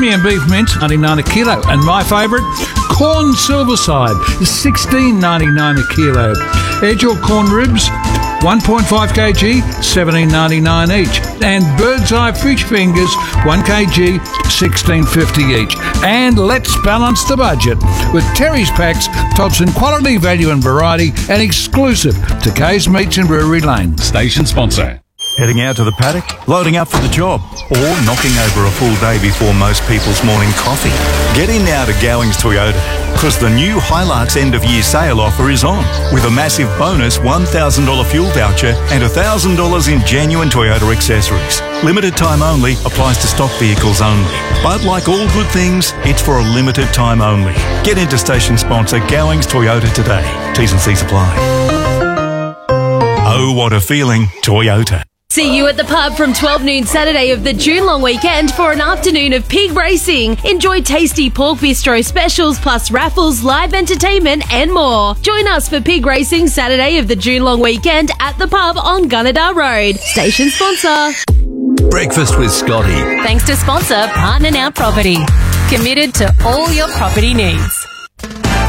Premium beef mince, 99 a kilo. And my favourite, corn silverside, $16.99 a kilo. Edgell corn ribs, 1.5 kg, $17.99 each. And bird's eye fish fingers, 1 kg, $16.50 each. And let's balance the budget with Terry's Packs, tops in quality, value and variety, and exclusive to Kay's Meats in Brewery Lane. Station sponsor. Heading out to the paddock, loading up for the job, or knocking over a full day before most people's morning coffee. Get in now to Gowings Toyota, because the new Hilux end-of-year sale offer is on, with a massive bonus $1,000 fuel voucher and $1,000 in genuine Toyota accessories. Limited time only, applies to stock vehicles only. But like all good things, it's for a limited time only. Get into station sponsor Gowings Toyota today. T's and C's apply. Oh, what a feeling, Toyota. See you at the pub from 12 noon Saturday of the June long weekend for an afternoon of pig racing. Enjoy tasty pork bistro specials plus raffles, live entertainment and more. Join us for pig racing Saturday of the June long weekend at the pub on Gunnedah Road. Station sponsor. Breakfast with Scotty. Thanks to sponsor Partner Now Property. Committed to all your property needs.